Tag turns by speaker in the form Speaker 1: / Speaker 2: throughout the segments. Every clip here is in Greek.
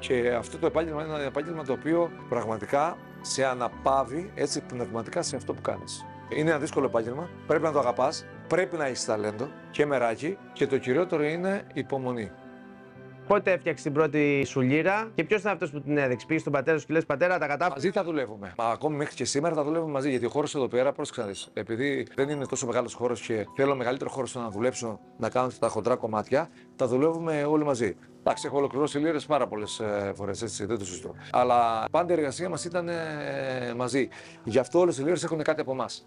Speaker 1: Και αυτό το επάγγελμα είναι ένα επάγγελμα το οποίο πραγματικά σε αναπαύει έτσι πνευματικά σε αυτό που κάνεις. Είναι ένα δύσκολο επάγγελμα, πρέπει να το αγαπάς, πρέπει να έχεις ταλέντο και μεράκι και το κυριότερο είναι υπομονή.
Speaker 2: Πότε έφτιαξε την πρώτη σου λύρα και ποιος ήταν αυτός που την έδειξε? Πήγες στον πατέρα σου και λες πατέρα, τα κατάφερα.
Speaker 1: Μαζί θα δουλεύουμε. Μα ακόμη μέχρι και σήμερα θα δουλεύουμε μαζί. Γιατί ο χώρος εδώ πέρα, πρόσεξε να δεις, επειδή δεν είναι τόσο μεγάλος χώρος και θέλω μεγαλύτερο χώρο στο να δουλέψω, να κάνω τα χοντρά κομμάτια, τα δουλεύουμε όλοι μαζί. Εντάξει, έχω ολοκληρώσει λύρες πάρα πολλές φορές, έτσι, δεν το συζητώ. Αλλά πάντα η εργασία μας ήταν μαζί. Γι' αυτό όλες οι λύρες έχουν κάτι από εμάς.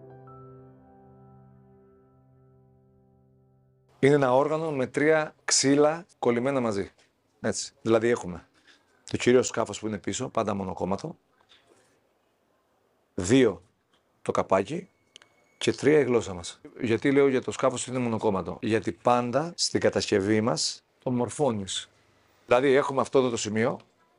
Speaker 1: Είναι ένα όργανο με 3 ξύλα κολλημένα μαζί. Έτσι. Δηλαδή έχουμε το κυρίω σκάφος που είναι πίσω, πάντα μονοκόμματο. 2 το καπάκι και 3 η γλώσσα μας. Γιατί λέω για το σκάφος είναι μονοκόμματο? Γιατί πάντα στην κατασκευή μας το μορφώνεις. Δηλαδή έχουμε αυτό εδώ το σημείο,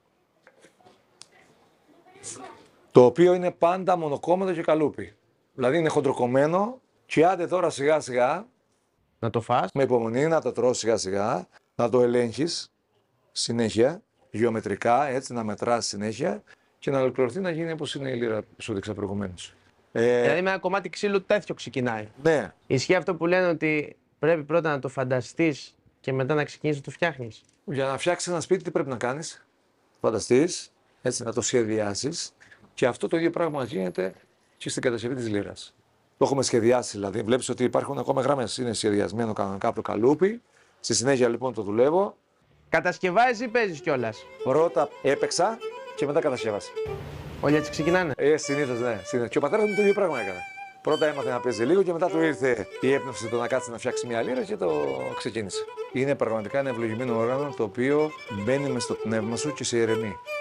Speaker 1: το οποίο είναι πάντα μονοκόμματο και καλούπι. Δηλαδή είναι χοντροκομμένο και άντε τώρα σιγά σιγά
Speaker 2: Να το φας.
Speaker 1: με υπομονή να το τρως σιγά σιγά, να το ελέγχεις συνέχεια, γεωμετρικά, έτσι να μετράς συνέχεια και να ολοκληρωθεί να γίνει όπως είναι η λύρα που σου έδειξα προηγουμένως.
Speaker 2: Δηλαδή με ένα κομμάτι ξύλου τέτοιο ξεκινάει.
Speaker 1: Ναι,
Speaker 2: Ισχύει αυτό που λένε ότι πρέπει πρώτα να το φανταστείς και μετά να ξεκινήσεις να το φτιάχνεις?
Speaker 1: για να φτιάξεις ένα σπίτι τι πρέπει να κάνεις? Φανταστείς, έτσι να το σχεδιάσεις και αυτό το ίδιο πράγμα γίνεται και στην κατασκευή της λύρας. Το έχουμε σχεδιάσει δηλαδή, βλέπεις ότι υπάρχουν ακόμα γραμμές, είναι σχεδιασμένο κανονικά από το καλούπι, στη συνέχεια λοιπόν το δουλεύω.
Speaker 2: Κατασκευάζεις ή παίζεις κιόλας?
Speaker 1: Πρώτα έπαιξα και μετά κατασκεύασα.
Speaker 2: Όλοι έτσι ξεκινάνε.
Speaker 1: Συνήθως, ναι. Συνήθως. Και ο πατέρας μου το ίδιο πράγμα έκανε. Πρώτα έμαθε να παίζει λίγο και μετά του ήρθε η έμπνευση το να κάτσει να φτιάξει μια λύρα και το ξεκίνησε. Είναι πραγματικά ένα ευλογημένο όργανο το οποίο μπαίνει μες στο πνεύμα σου και σε ηρεμεί.